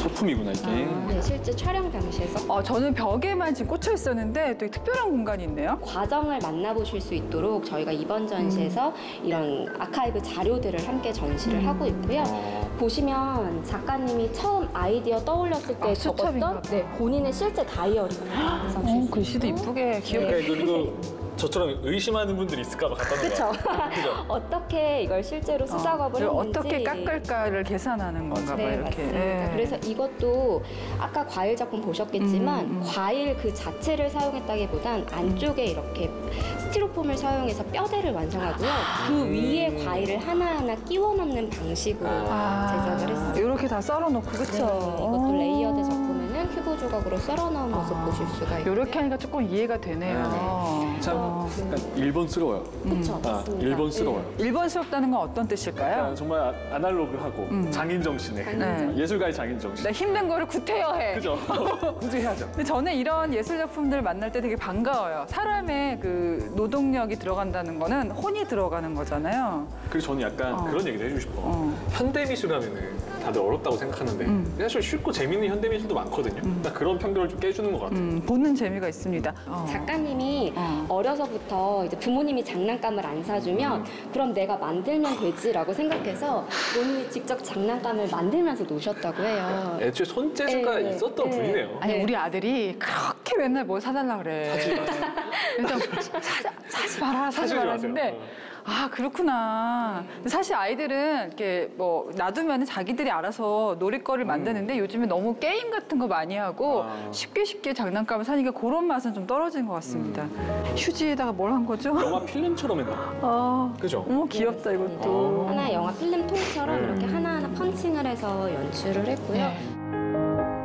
소품이구나 이게. 네, 실제 촬영 당시에서 저는 벽에만 지금 꽂혀 있었는데 또 특별한 공간이 있네요. 과정을 만나보실 수 있도록 저희가 이번 전시에서 이런 아카이브 자료들을 함께 전시를 하고 있고요. 보시면 작가님이 처음 아이디어 떠올렸을 때 수첩인가 적었던 봐. 본인의 실제 다이어리를 써주셨어요. 글씨도 이쁘게 귀엽게. 네, 그리고 저처럼 의심하는 분들이 있을까봐 갖다 놓은 그렇죠. 거야. 그죠? 어떻게 이걸 실제로 수작업을 했는지 어떻게 깎을까를 계산하는 건가 봐요. 네, 이렇게. 맞습니다. 예. 그래서 이것도 아까 과일 작품 보셨겠지만 과일 그 자체를 사용했다기보단 안쪽에 이렇게 스티로폼을 사용해서 뼈대를 완성하고요. 그 위에 과일을 하나하나 끼워 넣는 방식으로 제작을 했어요. 이렇게 다 썰어놓고 그쵸? 네, 이것도 레이어드 작품에는 큐브 조각으로 썰어 넣은 모습 보실 수가 있고요. 이렇게 하니까 조금 이해가 되네요. 참 약간 일본스러워요. 그렇죠, 맞습니다. 일본스러워요. 일본스럽다는 건 어떤 뜻일까요? 그러니까 정말 아날로그하고 장인 정신에 네. 예술가의 장인 정신. 나 힘든 거를 구태여 해. 그죠? 구제해야죠. 근데 저는 이런 예술 작품들 만날 때 되게 반가워요. 사람의 그 노동력이 들어간다는 거는 혼이 들어가는 거잖아요. 그리고 저는 약간 그런 얘기도 해주고 싶어. 현대미술 하면은 다들 어렵다고 생각하는데 사실 쉽고 재밌는 현대미술도 많거든요. 나 그런 편견을 좀 깨주는 것 같아요. 보는 재미가 있습니다. 작가님이 어려서부터 이제 부모님이 장난감을 안 사주면 그럼 내가 만들면 되지라고 생각해서 본인이 직접 장난감을 만들면서 노셨다고 해요. 애초에 손재주가 네, 있었던 네. 분이네요. 아니 네. 우리 아들이 그렇게 맨날 뭘 사달라 그래. 그래서 사지 마라 사지 마라 마세요. 했는데 그렇구나. 근데 사실 아이들은 이렇게 뭐 놔두면 자기들이 알아서 놀이거리를 만드는데 요즘에 너무 게임 같은 거 많이 하고 쉽게 장난감을 사니까 그런 맛은 좀 떨어진 것 같습니다. 휴지에다가 뭘 한 거죠? 영화 필름처럼 했나? 그죠? 어머 귀엽다 이것도. 하나의 영화 필름 통처럼 이렇게 하나하나 펀칭을 해서 연출을 했고요. 네.